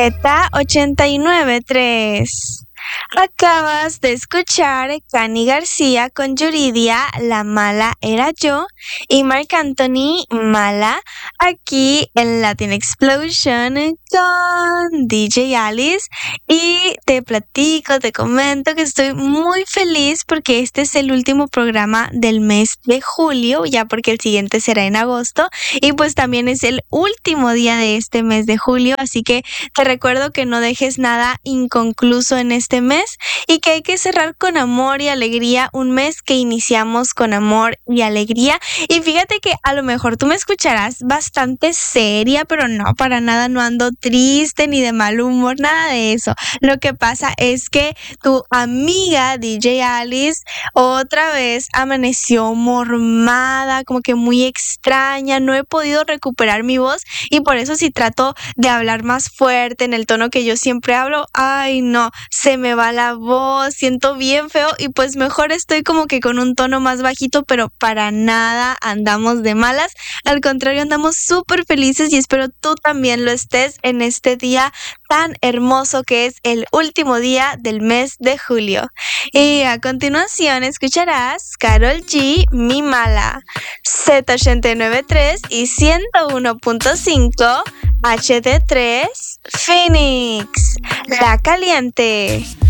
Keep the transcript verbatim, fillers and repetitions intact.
Z ochenta y nueve punto tres. Acabas de escuchar Cani García con Yuridia, La Mala Era Yo, y Marc Anthony, Mala, aquí en Latin Explosion con D J Alice. Y te platico, te comento que estoy muy feliz porque este es el último programa del mes de julio, ya porque el siguiente será en agosto, y pues también es el último día de este mes de julio, así que te recuerdo que no dejes nada inconcluso en este mes y que hay que cerrar con amor y alegría un mes que iniciamos con amor y alegría. Y fíjate que a lo mejor tú me escucharás bastante seria, pero no, para nada, no ando triste ni de mal humor, nada de eso. Lo que pasa es que tu amiga D J Alice otra vez amaneció mormada, como que muy extraña, no he podido recuperar mi voz y por eso si trato de hablar más fuerte en el tono que yo siempre hablo, ay no, se me va la voz, siento bien feo y pues mejor estoy como que con un tono más bajito, pero para nada andamos de malas, al contrario andamos súper felices y espero tú también lo estés en este día tan hermoso que es el último día del mes de julio. Y a continuación escucharás Karol G, Mi Mala, Z ochenta y nueve punto tres y ciento uno punto cinco H D tres Phoenix, La Caliente.